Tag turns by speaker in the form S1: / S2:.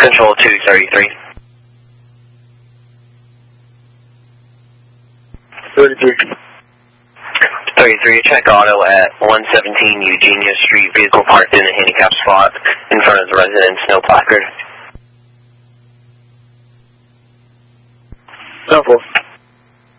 S1: Control 233.
S2: 33.
S1: 33, check auto at 117 Eugenia Street, vehicle parked in a handicap spot in front of the residence, no placard.
S2: 10-4.